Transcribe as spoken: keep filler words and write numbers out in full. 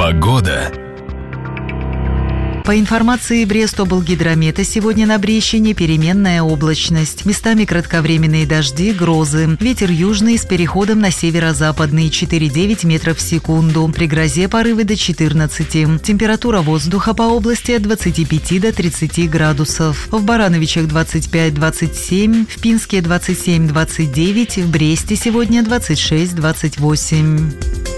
Погода. По информации Брест-облгидромета, сегодня на Брещине переменная облачность. Местами кратковременные дожди, грозы. Ветер южный с переходом на северо-западный четыре целых девять десятых метров в секунду. При грозе порывы до четырнадцати. Температура воздуха по области от двадцати пяти до тридцати градусов. В Барановичах двадцать пять - двадцать семь, в Пинске двадцать семь - двадцать девять, в Бресте сегодня двадцать шесть - двадцать восемь.